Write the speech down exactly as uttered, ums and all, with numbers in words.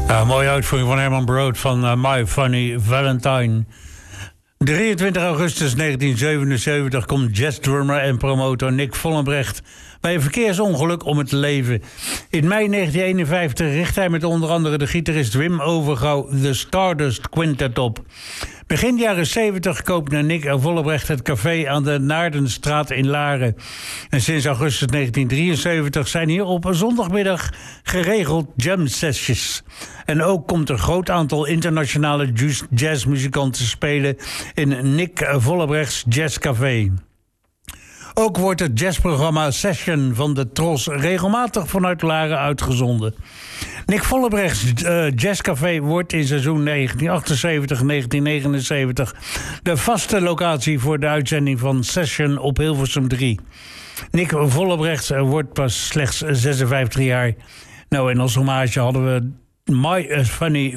Ja, mooie uitvoering van Herman Brood van uh, My Funny Valentine. drieëntwintig augustus negentien zevenenzeventig komt jazzdrummer en promotor Nick Vollenbrecht bij een verkeersongeluk om het leven. In mei negentien eenenvijftig richt hij met onder andere de gitarist Wim Overgouw de Stardust Quintet op. Begin jaren zeventig koopt Nick Vollenbrecht het café aan de Naardenstraat in Laren. En sinds augustus negentien drieënzeventig zijn hier op zondagmiddag geregeld jam sessions. En ook komt een groot aantal internationale jazzmuzikanten spelen in Nick Vollenbrechts Jazzcafé. Ook wordt het jazzprogramma Session van de Tros regelmatig vanuit Laren uitgezonden. Nick Vollenbrechts uh, Jazzcafé wordt in seizoen negentien achtenzeventig negentien negenenzeventig de vaste locatie voor de uitzending van Session op Hilversum drie. Nick Vollenbrechts wordt pas slechts zesenvijftig jaar. Nou, en als hommage hadden we My Funny